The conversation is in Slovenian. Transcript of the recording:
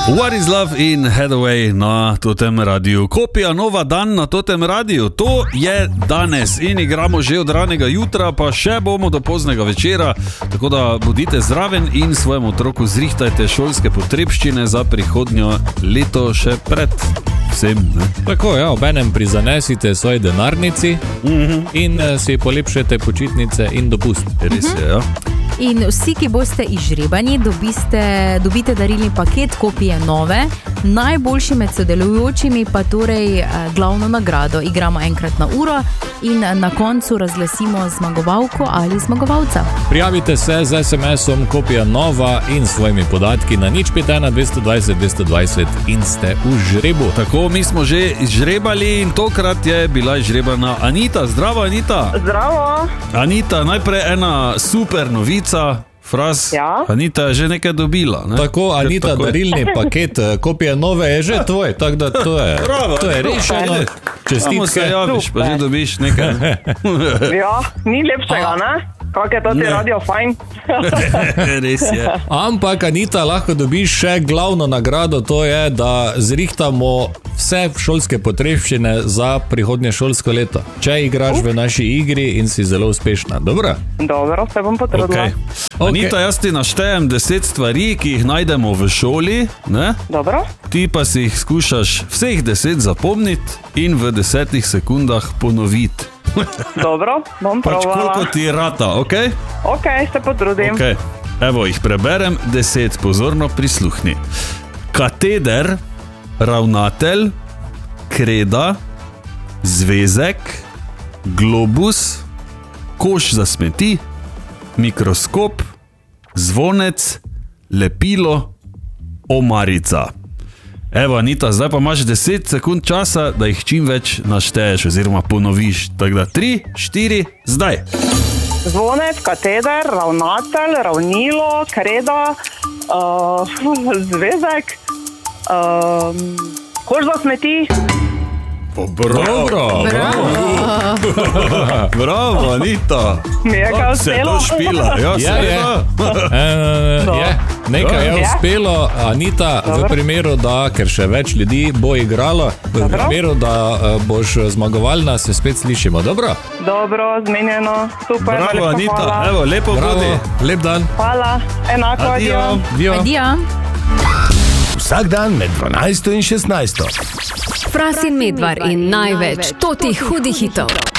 What is love in Hathaway na Totem radiju. Kopija nova dan na Totem radiju. To je danes in igramo že od ranega jutra, pa še bomo do poznega večera. Tako da bodite zraven in svojemu otroku zrihtajte šolske potrebščine za prihodnjo leto še pred vsem. Ne? Tako, ja, obenem prizanesite svoji denarnici in si polepšete počitnice in dopust. Res je, ja. In vsi, ki boste izžrebani, dobite darilni paket kopije nove, najboljši med sodelujočimi pa torej glavno nagrado. Igramo enkrat na uro in na koncu razglasimo zmagovalko ali zmagovalca. Prijavite se z SMS-om kopija nova in svojimi podatki na 051 220 220 in ste v žrebu. Tako, mi smo že izžrebali in tokrat je bila izžrebana Anita. Zdravo, Anita. Zdravo. Anita, najprej ena super novica. Fraz, ja? Anita je že nekaj dobila. Ne? Tako, Anita, darilni paket kopije nove je že tvoj, tako da to je rešeno. Čestitke. Samo se javiš, pa že dobiš nekaj. Ja, ni lepšega, ne? Kako je to ti radio fajn? Res je. Ampak, Anita, lahko dobiš še glavno nagrado, to je, da zrihtamo vse šolske potrebščine za prihodnje šolsko leto. Če igraš v naši igri in si zelo uspešna. Dobro? Dobro, se bom potrudila. Okay. Anita, jaz ti naštejem 10 stvari, ki jih najdemo v šoli, ne? Dobro. Ti pa si jih skušaš vseh 10 zapomniti in v 10 sekundah ponoviti. Dobro, bom pač provala. Koliko ti rata, okej? Okej, se potrudim. Okay. Evo, jih preberem 10, pozorno prisluhni. Kateder, ravnatelj, kreda, zvezek, globus, koš za smeti, mikroskop, zvonec, lepilo, omarica. Evo, Anita, zdaj pa imaš 10 sekund časa, da jih čim več našteješ oziroma ponoviš. Tako da 3, 4, zdaj. Zvonec, kateder, ravnatelj, ravnilo, kreda, zvezek, koš za smeti. Bravo. Bravo, Anita. Mi je kaj Se uspelo? to špila. Ja, Nekaj je uspelo, Anita, v primeru, da, ker še več ljudi bo igralo, v primeru, da boš zmagovalna, se spet slišimo, dobro? Dobro, zmenjeno, super. Bravo, Anita, hvala. evo, lepo bodi. Lep dan. Hvala, enako, adijo. Adijo. Vsak dan med 12 in 16. Fras in Medvar in največ totih hudih hitov.